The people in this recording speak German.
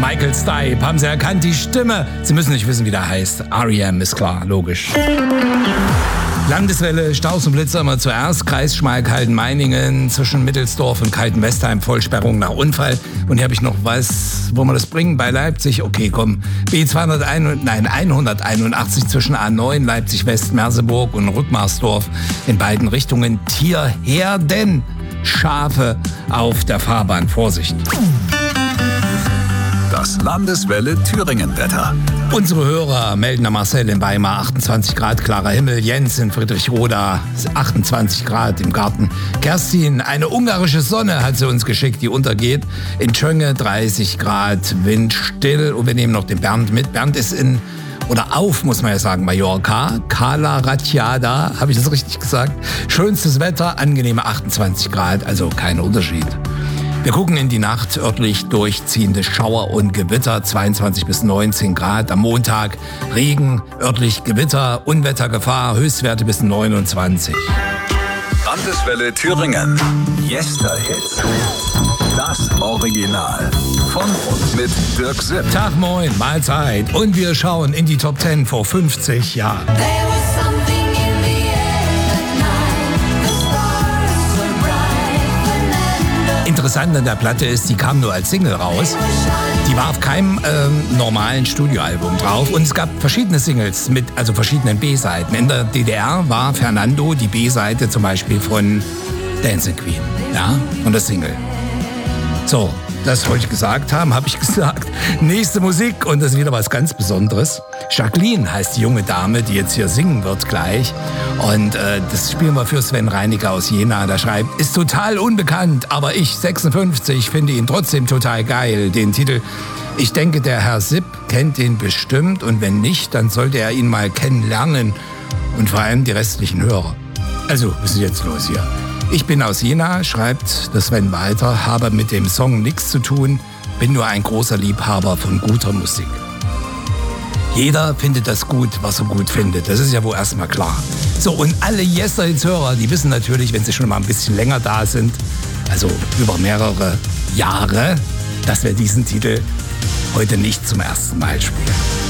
Michael Stipe. Haben Sie erkannt, die Stimme? Sie müssen nicht wissen, wie der heißt. R.E.M. ist klar, logisch. Landeswelle, Staus und Blitzer immer zuerst. Kreis Schmalkalden-Meiningen zwischen Mittelsdorf und Kalten-Westheim. Vollsperrung nach Unfall. Und hier habe ich noch was, wo wir das bringen, bei Leipzig. Okay, komm. B181 zwischen A9, Leipzig-West, Merseburg und Rückmarsdorf. In beiden Richtungen Tierherden. Schafe auf der Fahrbahn. Vorsicht. Das Landeswelle-Thüringen-Wetter. Unsere Hörer melden an Marcel in Weimar 28 Grad, klarer Himmel. Jens in Friedrichroda 28 Grad im Garten. Kerstin, eine ungarische Sonne hat sie uns geschickt, die untergeht. In Tschönge 30 Grad, windstill. Und wir nehmen noch den Bernd mit. Bernd ist auf, muss man ja sagen, Mallorca. Cala Ratjada, habe ich das richtig gesagt? Schönstes Wetter, angenehme 28 Grad, also kein Unterschied. Wir gucken in die Nacht, örtlich durchziehende Schauer und Gewitter, 22 bis 19 Grad. Am Montag Regen, örtlich Gewitter, Unwettergefahr, Höchstwerte bis 29. Landeswelle Thüringen. Yesterhits. Das Original. Von und mit Dirk Sipp. Tag, moin, Mahlzeit. Und wir schauen in die Top 10 vor 50 Jahren. Interessant an der Platte ist, die kam nur als Single raus. Die war auf keinem normalen Studioalbum drauf. Und es gab verschiedene Singles mit verschiedenen B-Seiten. In der DDR war Fernando die B-Seite zum Beispiel von Dancing Queen. Ja, und das Single. So, das wollte ich gesagt haben, habe ich gesagt. Nächste Musik und das ist wieder was ganz Besonderes. Jacqueline heißt die junge Dame, die jetzt hier singen wird gleich. Und das spielen wir für Sven Reiniger aus Jena. Der schreibt, ist total unbekannt, aber ich, 56, finde ihn trotzdem total geil. Den Titel, ich denke, der Herr Sipp kennt den bestimmt. Und wenn nicht, dann sollte er ihn mal kennenlernen. Und vor allem die restlichen Hörer. Also, was ist jetzt los hier? Ich bin aus Jena, schreibt der Sven weiter, habe mit dem Song nichts zu tun, bin nur ein großer Liebhaber von guter Musik. Jeder findet das gut, was er gut findet. Das ist ja wohl erstmal klar. So, und alle Yesterhits-Hörer, die wissen natürlich, wenn sie schon mal ein bisschen länger da sind, also über mehrere Jahre, dass wir diesen Titel heute nicht zum ersten Mal spielen.